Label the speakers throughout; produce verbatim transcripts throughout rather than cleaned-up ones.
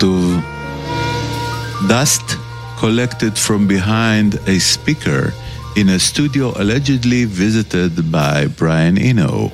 Speaker 1: כתוב Dust collected from behind a speaker in a studio allegedly visited by Brian Eno.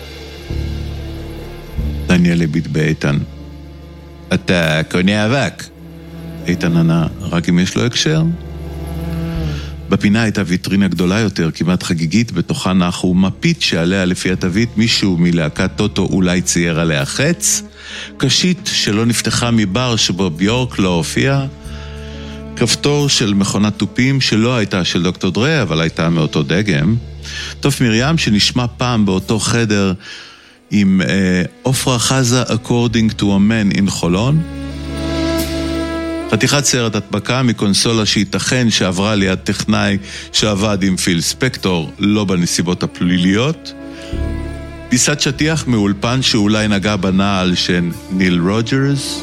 Speaker 1: דניאל הביט באיתן. אתה קונה אבק. איתן ענה, רק אם יש לו הקשר? בפינה הייתה ויטרינה גדולה יותר, כמעט חגיגית, בתוכה נחו מפית שעליה לפי התווית מישהו מלהקת טוטו אולי צייר עליה חץ, קשית שלא נפתחה מבר שבו ביורק לא הופיע, כפתור של מכונת טופים שלא הייתה של דוקטור דרה, אבל הייתה מאותו דגם, תוף מרים שנשמע פעם באותו חדר עם אופרה חזה according to a man in חולון, חתיכת סרט הדבקה מקונסולה שייתכן שעברה ליד טכנאי שעבד עם פיל ספקטור, לא בנסיבות הפליליות, פיסת שטיח מאולפן שאולי נגע בנעל של ניל רוג'רס,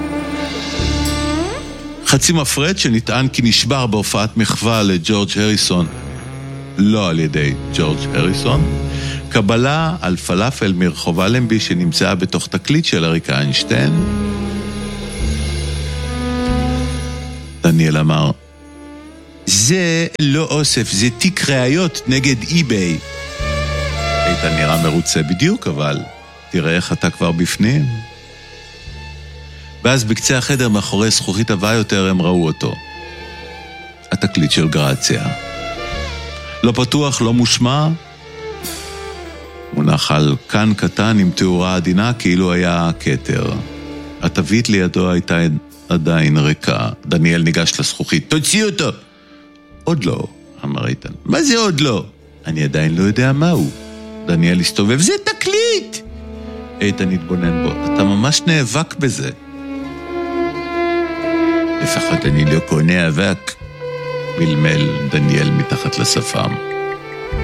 Speaker 1: חצי מפרד שנטען כי נשבר בהופעת מחווה לג'ורג' הריסון, לא על ידי ג'ורג' הריסון, קבלה על פלאפל מרחוב אלנבי שנמצאה בתוך תקליט של אריק איינשטיין. דניאל אמר, זה לא אוסף, זה תיק ראיות נגד אי-ביי. היית נראה מרוצה בדיוק, אבל תראה איך אתה כבר בפנים. ואז בקצה החדר מאחורי זכוכית עבה יותר הם ראו אותו. התקליט של גרציה. לא פתוח, לא מושמע. מונח על כאן קטן עם תאורה עדינה כאילו היה כתר. התווית לידו הייתה עדיין ריקה. דניאל ניגש לזכוכית. תוציא אותו! עוד לא, אמר איתן. מה זה עוד לא? אני עדיין לא יודע מהו. דניאל הסתובב. זה תקליט! איתן התבונן בו. אתה ממש נאבק בזה. לפחות אני לא קונה אבק. מלמל דניאל מתחת לשפם.